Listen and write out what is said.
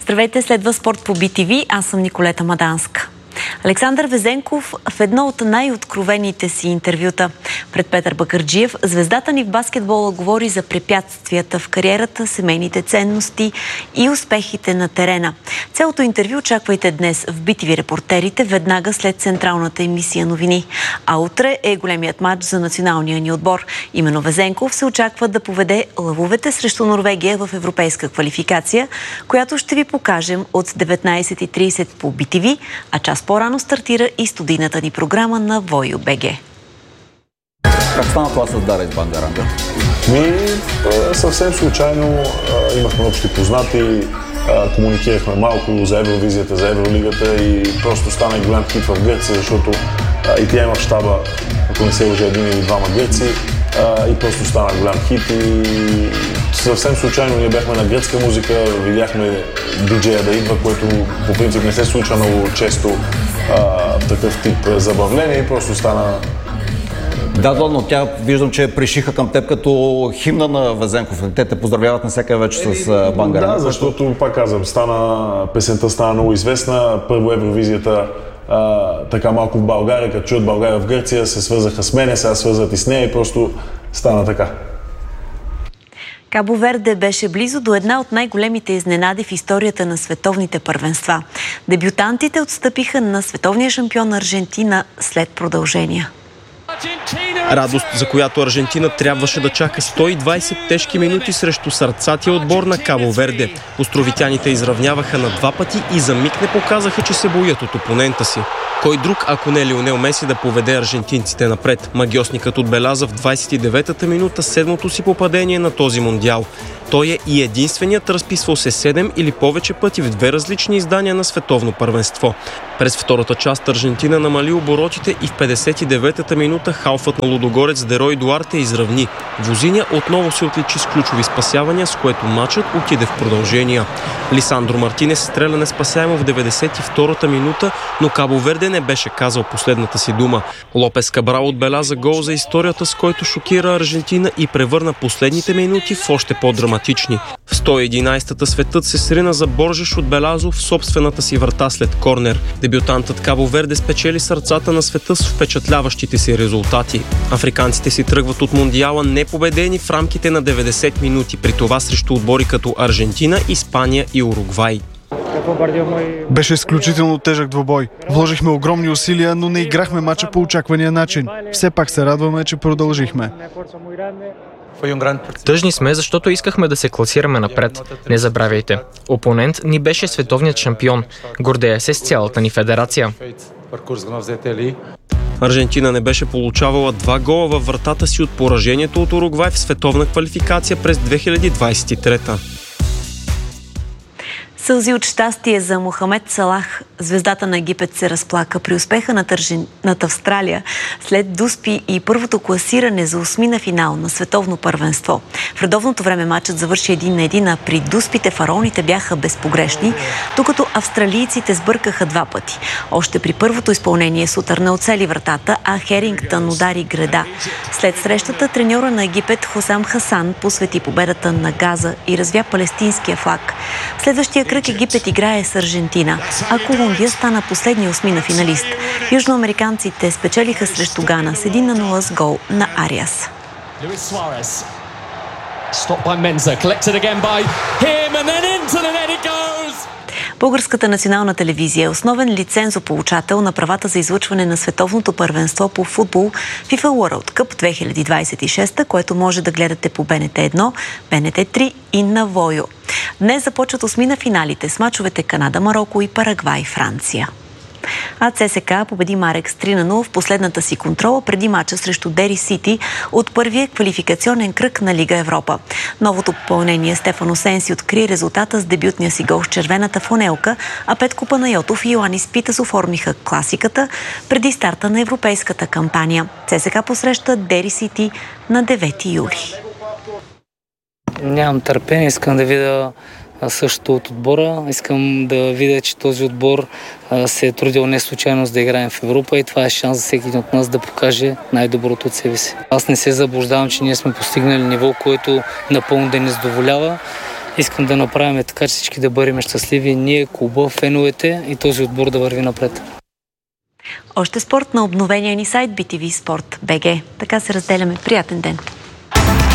Здравейте, следва спорт по BTV. Аз съм Николета Маданска. Александър Везенков в едно от най-откровените си интервюта пред Петър Бакърджиев, звездата ни в баскетбола говори за препятствията в кариерата, семейните ценности и успехите на терена. Цялото интервю очаквайте днес в BTV Репортерите, веднага след централната емисия новини. А утре е големият матч за националния ни отбор. Именно Везенков се очаква да поведе лъвовете срещу Норвегия в европейска квалификация, която ще ви покажем от 19:30 по BTV, а час по-рано стартира и студийната ни програма на Voyo.bg. Как стана това с Дара из Бангаранга? Съвсем случайно имахме общи познати, комуникирахме малко за Евровизията, за Евролигата и просто стана голям хит в Гърция, защото и тя има в щаба, ако не се лъжа, един или двама гърци, и просто стана голям хит и съвсем случайно ние бяхме на гръцка музика, видяхме диджея да идва, което по принцип не се случва много често в такъв тип забавление и просто стана. Да, но тя виждам, че пришиха към теб като химна на Везенков. Те те поздравяват на всяка вече с Бангаранга. Да, защото пак казвам, песента стана много известна. Първо Евровизията така малко в България, като чуят България в Гърция, се свързаха с мене, сега свързват и с нея и просто стана така. Кабо Верде беше близо до една от най-големите изненади в историята на световните първенства. Дебютантите отстъпиха на световния шампион Аржентина след продължения. Радост, за която Аржентина трябваше да чака 120 тежки минути срещу сърцатия отбор на Кабо Верде. Островитяните изравняваха на два пъти и за миг не показаха, че се боят от опонента си. Кой друг, ако не Лионел Меси, да поведе аржентинците напред? Магьосникът отбеляза в 29-та минута седмото си попадение на този мондиал. Той е и единственият разписвал се 7 или повече пъти в две различни издания на световно първенство. През втората част Аржентина намали оборотите и в 59-та минута халфът на лудогорец Дерой Дуарте изравни. Возиня отново се отличи с ключови спасявания, с което матчът отиде в продължения. Лисандро Мартинес стреля неспасяемо в 92-та минута, но Кабо Верде не беше казал последната си дума. Лопес Кабрал отбеляза гол за историята, с който шокира Аржентина и превърна последните минути в още по-драматични. В 111-та светът се срина за Боржеш отбелязал в собствената си врата след корнер. Дебютантът Кабо Верде спечели сърцата на света с впечатляващите си резултати. Африканците си тръгват от мондиала непобедени в рамките на 90 минути, при това срещу отбори като Аржентина, Испания и Уругвай. Беше изключително тежък двубой. Вложихме огромни усилия, но не играхме мача по очаквания начин. Все пак се радваме, че продължихме. Тъжни сме, защото искахме да се класираме напред. Не забравяйте. Опонент ни беше световният шампион. Гордея се с цялата ни федерация. Аржентина не беше получавала 2 гола във вратата си от поражението от Уругвай в световна квалификация през 2023-та. Сълзи от щастие за Мохамед Салах. Звездата на Египет се разплака при успеха над Австралия след дуспи и първото класиране за осмина финал на световно първенство. В редовното време матчът завърши 1-1, а при дуспите фараоните бяха безпогрешни, докато австралийците сбъркаха 2 пъти. Още при първото изпълнение Сутър не оцели вратата, а Херингтън удари греда. След срещата треньора на Египет Хосам Хасан посвети победата на Газа и развя палестинския флаг. Следващия кръг Египет играе с Аржентина, а Колумбия стана последния осмина финалист. Южноамериканците спечелиха срещу Гана с 1-0 с гол на Ариас. Българската национална телевизия е основен лицензополучател на правата за излъчване на световното първенство по футбол FIFA World Cup 2026, което може да гледате по БНТ1, БНТ3 и на Voyo. Днес започват осмина финалите с мачовете Канада, Мароко и Парагвай, Франция. А ЦСКА победи Марекс 3-0 в последната си контрола преди мача срещу Дери Сити от първия квалификационен кръг на Лига Европа. Новото попълнение Стефано Сенси откри резултата с дебютния си гол с червената фланелка, а Петко Панайотов и Йоанис Питас оформиха класиката преди старта на европейската кампания. ЦСКА посреща Дери Сити на 9 юли. Нямам търпение, искам да видя също от отбора. Искам да видя, че този отбор се е трудил не случайно за да играем в Европа и това е шанс за всеки един от нас да покаже най-доброто от себе си. Аз не се заблуждавам, че ние сме постигнали ниво, което напълно да ни задоволява. искам да направим така, че всички да бъдем щастливи, ние, клуба, феновете и този отбор да върви напред. Още спорт на обновения ни сайт BTV Sport BG. Така се разделяме. Приятен ден!